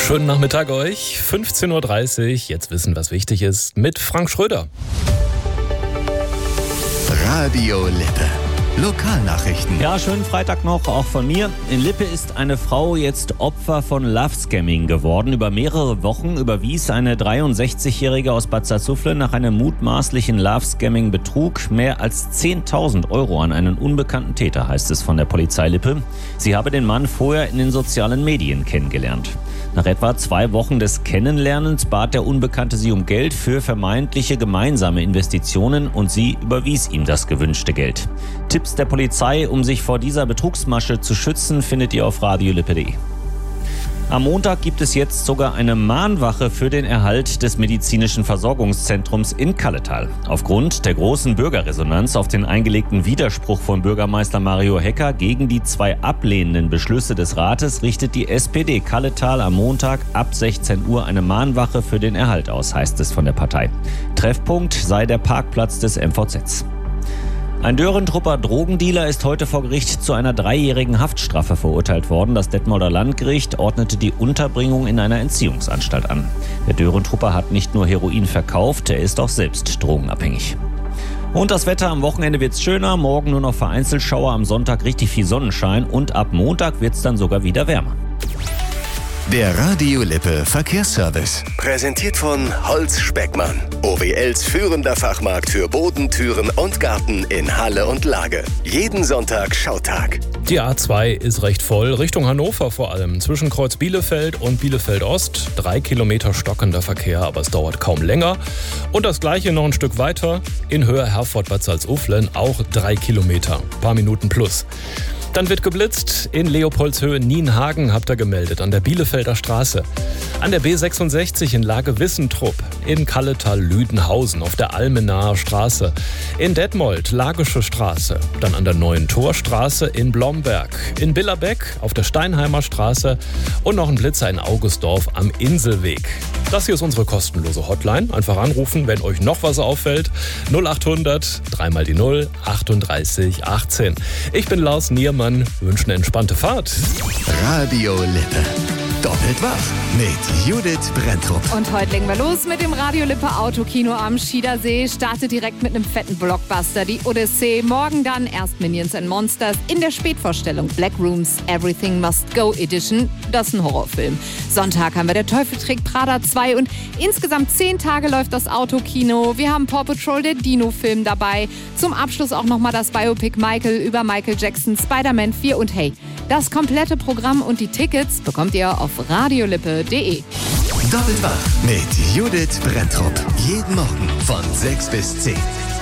Schönen Nachmittag euch, 15.30 Uhr, jetzt wissen, was wichtig ist, mit Frank Schröder. Radio Lippe. Lokalnachrichten. Ja, schönen Freitag noch, auch von mir. In Lippe ist eine Frau jetzt Opfer von Love-Scamming geworden. Über mehrere Wochen überwies eine 63-Jährige aus Bad Salzuflen nach einem mutmaßlichen Love-Scamming-Betrug mehr als 10.000 € an einen unbekannten Täter, heißt es von der Polizei Lippe. Sie habe den Mann vorher in den sozialen Medien kennengelernt. Nach etwa 2 Wochen des Kennenlernens bat der Unbekannte sie um Geld für vermeintliche gemeinsame Investitionen und sie überwies ihm das gewünschte Geld. Tipps der Polizei, um sich vor dieser Betrugsmasche zu schützen, findet ihr auf radiolippe.de. Am Montag gibt es jetzt sogar eine Mahnwache für den Erhalt des medizinischen Versorgungszentrums in Kalletal. Aufgrund der großen Bürgerresonanz auf den eingelegten Widerspruch von Bürgermeister Mario Hecker gegen die 2 ablehnenden Beschlüsse des Rates richtet die SPD Kalletal am Montag ab 16 Uhr eine Mahnwache für den Erhalt aus, heißt es von der Partei. Treffpunkt sei der Parkplatz des MVZs. Ein Dörentrupper Drogendealer ist heute vor Gericht zu einer 3-jährigen Haftstrafe verurteilt worden. Das Detmolder Landgericht ordnete die Unterbringung in einer Entziehungsanstalt an. Der Dörentrupper hat nicht nur Heroin verkauft, er ist auch selbst drogenabhängig. Und das Wetter: am Wochenende wird's schöner, morgen nur noch vereinzelt Schauer, am Sonntag richtig viel Sonnenschein und ab Montag wird's dann sogar wieder wärmer. Der Radio Lippe Verkehrsservice. Präsentiert von Holz Speckmann. OWLs führender Fachmarkt für Boden, Türen und Garten in Halle und Lage. Jeden Sonntag Schautag. Die A2 ist recht voll, Richtung Hannover vor allem. Zwischen Kreuz Bielefeld und Bielefeld Ost 3 Kilometer stockender Verkehr, aber es dauert kaum länger. Und das gleiche noch ein Stück weiter, in Höhe Herford-Bad Salzuflen, auch 3 Kilometer, paar Minuten plus. Dann wird geblitzt in Leopoldshöhe Nienhagen, habt ihr gemeldet, an der Bielefelder Straße. An der B66 in Lage Wissentrupp, in Kalletal-Lüdenhausen auf der Almenaer Straße. In Detmold, Lagische Straße. Dann an der Neuen Torstraße in Blomberg. In Billerbeck auf der Steinheimer Straße. Und noch ein Blitzer in Augustdorf am Inselweg. Das hier ist unsere kostenlose Hotline. Einfach anrufen, wenn euch noch was auffällt. 0800 3 mal die 0 38 18. Ich bin Lars Niermann, wünsche eine entspannte Fahrt. Radio Lippe. Doppelt wach mit Judith Brenntrup. Und heute legen wir los mit dem Radio Lippe Autokino am Schiedersee. Startet direkt mit einem fetten Blockbuster, die Odyssee. Morgen dann erst Minions and Monsters in der Spätvorstellung Black Rooms Everything Must Go Edition. Das ist ein Horrorfilm. Sonntag haben wir Der Teufel trägt Prada 2 und insgesamt 10 Tage läuft das Autokino. Wir haben Paw Patrol, der Dino-Film dabei. Zum Abschluss auch nochmal das Biopic Michael über Michael Jackson, Spider-Man 4 und hey, das komplette Programm und die Tickets bekommt ihr auf radiolippe.de. Doppelt wach mit Judith Brenntrup. Jeden Morgen von 6 bis 10.